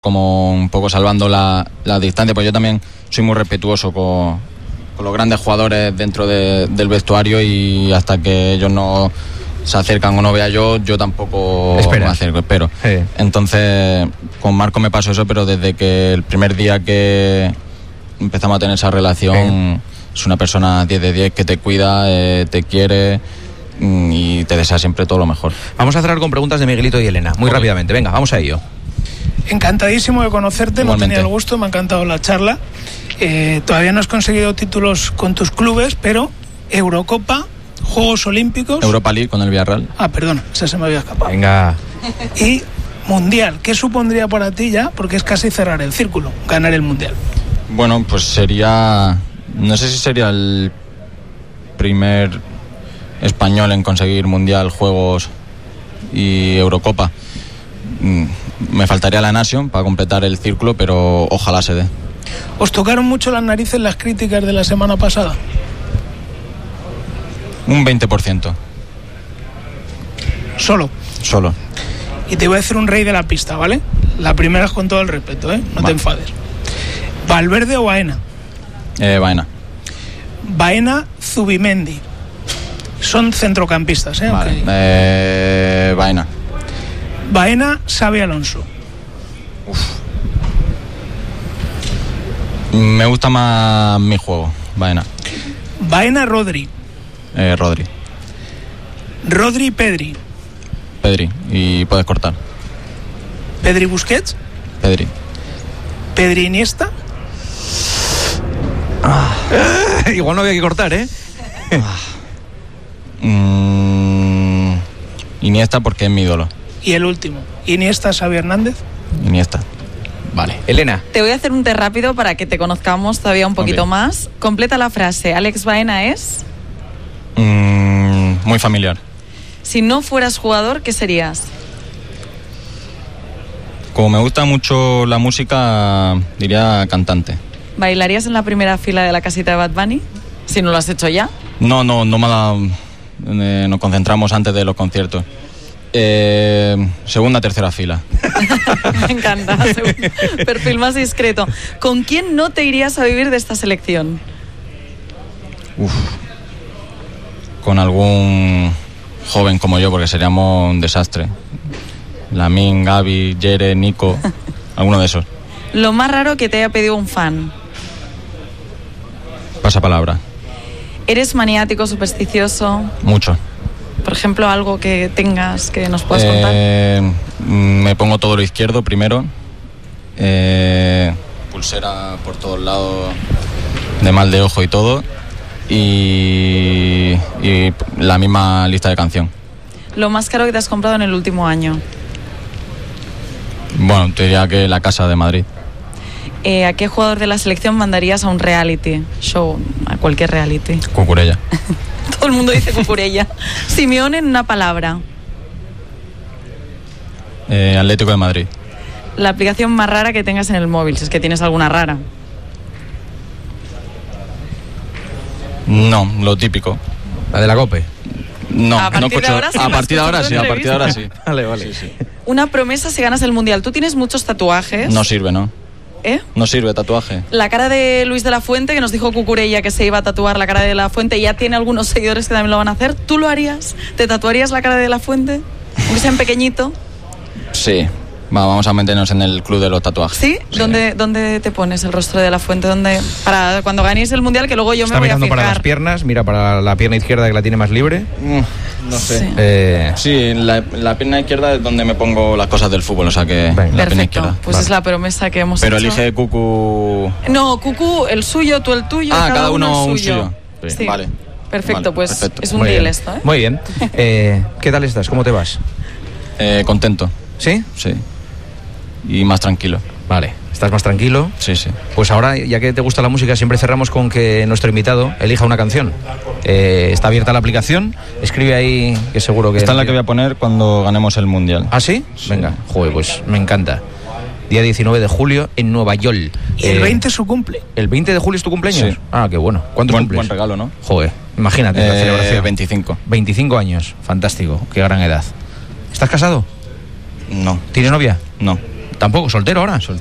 como un poco salvando la distancia, pues yo también soy muy respetuoso con los grandes jugadores dentro del vestuario, y hasta que ellos no se acercan o no vea yo tampoco me acerco, espero. Sí. Entonces con Marco me pasó eso, pero desde que el primer día que empezamos a tener esa relación, es una persona 10 de 10 que te cuida, te quiere y te desea siempre todo lo mejor. Vamos a cerrar con preguntas de Miguelito y Elena, muy rápidamente, venga, vamos a ello. Encantadísimo de conocerte. Igualmente. No tenía el gusto, me ha encantado la charla. Todavía no has conseguido títulos con tus clubes, pero Eurocopa, Juegos Olímpicos... Europa League con el Villarreal. Perdona, esa se me había escapado. Venga. Y Mundial, ¿qué supondría para ti ya? Porque es casi cerrar el círculo, ganar el Mundial. Bueno, pues sería... No sé si sería el primer español en conseguir Mundial, Juegos y Eurocopa. Me faltaría la Nation para completar el círculo, pero ojalá se dé. ¿Os tocaron mucho las narices las críticas de la semana pasada? Un 20%. Solo. Y te voy a decir un rey de la pista, ¿vale? La primera es con todo el respeto, ¿eh? No te enfades. ¿Valverde o Baena? Baena. Baena, Zubimendi. Son centrocampistas, ¿eh? Vale. Okay. Baena. Baena, Xabi Alonso. Me gusta más mi juego, Baena. Baena, Rodri. Rodri. Rodri, Pedri. Pedri, y puedes cortar. Pedri, Busquets. Pedri. Pedri, Iniesta. Igual no había que cortar, ¿eh? Iniesta, porque es mi ídolo. Y el último, Iniesta, Xavi Hernández. Iniesta. Vale. Elena. Te voy a hacer un test rápido para que te conozcamos todavía un poquito más. Completa la frase. Alex Baena es... muy familiar. Si no fueras jugador, ¿qué serías? Como me gusta mucho la música, diría cantante. ¿Bailarías en la primera fila de la casita de Bad Bunny? Si no lo has hecho ya. No me ha dado... nos concentramos antes de los conciertos. Segunda, tercera fila. Me encanta. Perfil más discreto. ¿Con quién no te irías a vivir de esta selección? Con algún joven como yo, porque seríamos un desastre. Lamine, Gavi, Jere, Nico, alguno de esos. Lo más raro que te haya pedido un fan. Pasa palabra. ¿Eres maniático, supersticioso? Mucho. Por ejemplo, algo que tengas que nos puedas contar. Me pongo todo lo izquierdo primero. Pulsera por todos lados, de mal de ojo y todo. Y la misma lista de canción. Lo más caro que te has comprado en el último año. Bueno, te diría que la casa de Madrid. ¿A qué jugador de la selección mandarías a un reality show? A cualquier reality. Cucurella. Todo el mundo dice Cucurella. Simeone en una palabra. Atlético de Madrid. La aplicación más rara que tengas en el móvil, si es que tienes alguna rara. No, lo típico. ¿La de la COPE? No, a partir de ahora sí. A partir de ahora sí, a partir de ahora sí. Vale. Sí. Una promesa si ganas el Mundial. Tú tienes muchos tatuajes. No sirve, ¿no? No sirve tatuaje. La cara de Luis de la Fuente, que nos dijo Cucurella que se iba a tatuar la cara de la Fuente, ya tiene algunos seguidores que también lo van a hacer. ¿Tú lo harías? ¿Te tatuarías la cara de la Fuente? Aunque sea en pequeñito. Sí. Vamos a meternos en el club de los tatuajes. ¿Sí? ¿Dónde te pones el rostro de la Fuente? Para cuando ganéis el Mundial, que luego yo me voy a fijar. Está mirando para las piernas, mira para la pierna izquierda que la tiene más libre. No sé. Sí, la pierna izquierda es donde me pongo las cosas del fútbol, o sea que la pierna izquierda. Pues es la promesa que hemos Pero hecho. elige Cucu... No, Cucu, el suyo, tú el tuyo. Cada uno el un suyo. Sí. Vale. Perfecto, pues perfecto. es un deal esto, ¿eh? Muy bien. ¿Qué tal estás? ¿Cómo te vas? Contento. ¿Sí? Sí. Y más tranquilo. Vale. ¿Estás más tranquilo? Sí. Pues ahora, ya que te gusta la música, siempre cerramos con que nuestro invitado elija una canción. Está abierta la aplicación, escribe ahí, que seguro que... Esta es la que voy a poner cuando ganemos el Mundial. ¿Ah, sí? Venga, joder, pues me encanta. Día 19 de julio en Nueva York. Y el 20 es su cumple. ¿El 20 de julio es tu cumpleaños? Sí. Ah, qué bueno. ¿Cuántos cumples? Buen regalo, ¿no? Joder, imagínate la celebración. 25. 25 años, fantástico, qué gran edad. ¿Estás casado? No. ¿Tienes novia? No. Tampoco, soltero ahora.